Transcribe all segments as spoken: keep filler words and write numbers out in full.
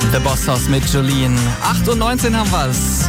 The Boss House mit Jolene. acht Uhr neunzehn haben wir's.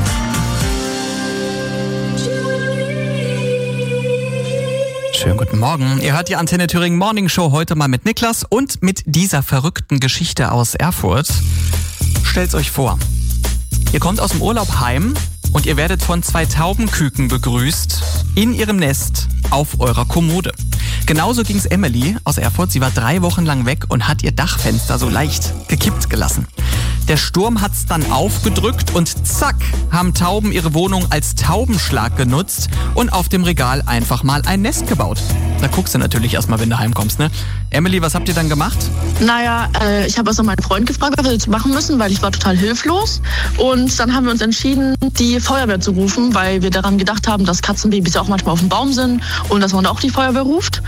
Schönen guten Morgen. Ihr hört die Antenne Thüringen Morning Show heute mal mit Niklas und mit dieser verrückten Geschichte aus Erfurt. Stellt's euch vor. Ihr kommt aus dem Urlaub heim und ihr werdet von zwei Taubenküken begrüßt in ihrem Nest auf eurer Kommode. Genauso ging's Emily aus Erfurt. Sie war drei Wochen lang weg und hat ihr Dachfenster so leicht gekippt gelassen. Der Sturm hat's dann aufgedrückt und zack, haben Tauben ihre Wohnung als Taubenschlag genutzt und auf dem Regal einfach mal ein Nest gebaut. Da guckst du natürlich erstmal, wenn du heimkommst, ne? Emily, was habt ihr dann gemacht? Naja, äh, ich habe also meinen Freund gefragt, was wir jetzt machen müssen, weil ich war total hilflos. Und dann haben wir uns entschieden, die Feuerwehr zu rufen, weil wir daran gedacht haben, dass Katzenbabys ja auch manchmal auf dem Baum sind und dass man auch die Feuerwehr ruft.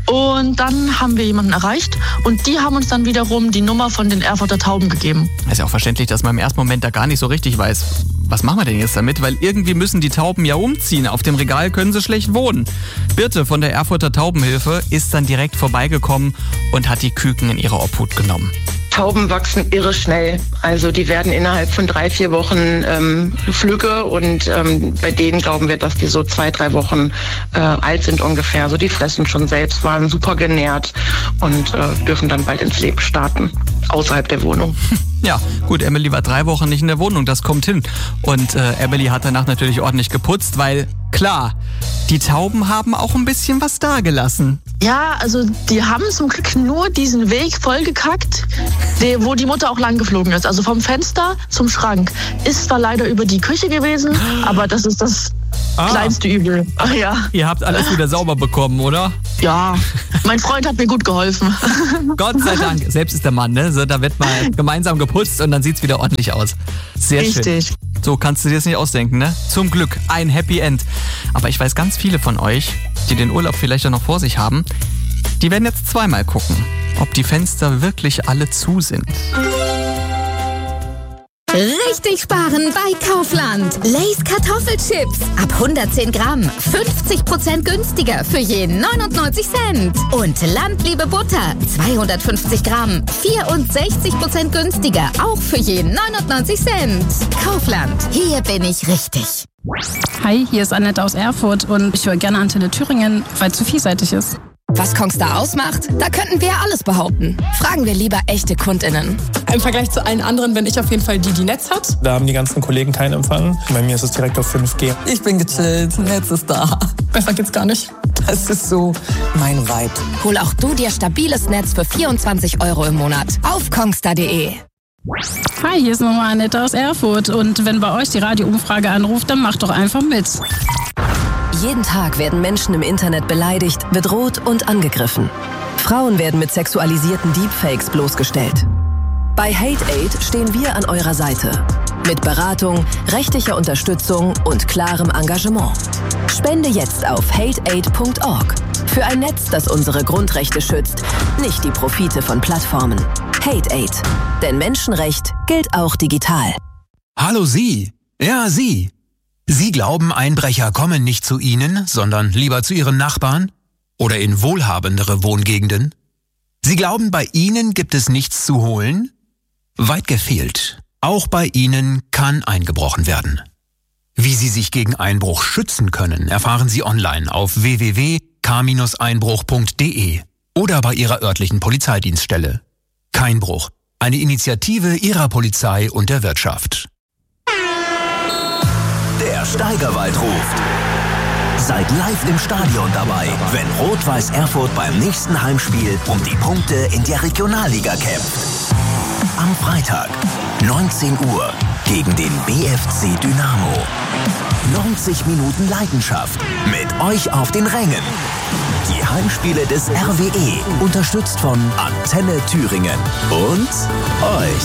Und dann haben wir jemanden erreicht und die haben uns dann wiederum die Nummer von den Erfurter Tauben gegeben. Ist ja auch verständlich, dass man im ersten Moment da gar nicht so richtig weiß, was machen wir denn jetzt damit? Weil irgendwie müssen die Tauben ja umziehen. Auf dem Regal können sie schlecht wohnen. Birte von der Erfurter Taubenhilfe ist dann direkt vorbeigekommen und hat die Küken in ihre Obhut genommen. Tauben wachsen irre schnell. Also die werden innerhalb von drei, vier Wochen ähm, flügge und ähm, bei denen glauben wir, dass die so zwei, drei Wochen äh, alt sind ungefähr. Also die fressen schon selbst, waren super genährt und äh, dürfen dann bald ins Leben starten, außerhalb der Wohnung. Ja, gut, Emily war drei Wochen nicht in der Wohnung, das kommt hin. Und äh, Emily hat danach natürlich ordentlich geputzt, weil klar, die Tauben haben auch ein bisschen was dagelassen. Ja, also die haben zum Glück nur diesen Weg vollgekackt, der, wo die Mutter auch lang geflogen ist. Also vom Fenster zum Schrank. Ist zwar leider über die Küche gewesen, aber das ist das ah. kleinste Übel. Ach ja. Ihr habt alles wieder sauber bekommen, oder? Ja, mein Freund hat mir gut geholfen. Gott sei Dank. Selbst ist der Mann, ne? So, da wird mal gemeinsam geputzt und dann sieht's wieder ordentlich aus. Sehr Richtig. schön. So kannst du dir das nicht ausdenken, ne? Zum Glück ein Happy End. Aber ich weiß, ganz viele von euch, die den Urlaub vielleicht auch noch vor sich haben, die werden jetzt zweimal gucken, ob die Fenster wirklich alle zu sind. Richtig sparen bei Kaufland. Lay's Kartoffelchips. Ab hundertzehn Gramm. fünfzig Prozent günstiger für je neunundneunzig Cent. Und Landliebe Butter. zweihundertfünfzig Gramm. vierundsechzig Prozent günstiger. Auch für je neunundneunzig Cent. Kaufland. Hier bin ich richtig. Hi, hier ist Annette aus Erfurt und ich höre gerne Antenne Thüringen, weil es zu vielseitig ist. Was Kongstar ausmacht? Da könnten wir alles behaupten. Fragen wir lieber echte KundInnen. Im Vergleich zu allen anderen bin ich auf jeden Fall die, die Netz hat. Da haben die ganzen Kollegen keinen Empfang. Bei mir ist es direkt auf fünf G. Ich bin gechillt, Netz ist da. Besser geht's gar nicht. Das ist so mein Vibe. Hol auch du dir stabiles Netz für vierundzwanzig Euro im Monat auf kongstar punkt de. Hi, hier ist nochmal Annette aus Erfurt und wenn bei euch die Radioumfrage anruft, dann macht doch einfach mit. Jeden Tag werden Menschen im Internet beleidigt, bedroht und angegriffen. Frauen werden mit sexualisierten Deepfakes bloßgestellt. Bei HateAid stehen wir an eurer Seite. Mit Beratung, rechtlicher Unterstützung und klarem Engagement. Spende jetzt auf hate aid punkt org. Für ein Netz, das unsere Grundrechte schützt, nicht die Profite von Plattformen. HateAid. Denn Menschenrecht gilt auch digital. Hallo Sie. Ja, Sie. Sie glauben, Einbrecher kommen nicht zu Ihnen, sondern lieber zu Ihren Nachbarn? Oder in wohlhabendere Wohngegenden? Sie glauben, bei Ihnen gibt es nichts zu holen? Weit gefehlt. Auch bei Ihnen kann eingebrochen werden. Wie Sie sich gegen Einbruch schützen können, erfahren Sie online auf w w w punkt k einbruch punkt de oder bei Ihrer örtlichen Polizeidienststelle. Keinbruch. Eine Initiative Ihrer Polizei und der Wirtschaft. Der Steigerwald ruft. Seid live im Stadion dabei, wenn Rot-Weiß Erfurt beim nächsten Heimspiel um die Punkte in der Regionalliga kämpft. Am Freitag, neunzehn Uhr, gegen den B F C Dynamo. neunzig Minuten Leidenschaft mit euch auf den Rängen. Die Heimspiele des R W E, unterstützt von Antenne Thüringen und euch.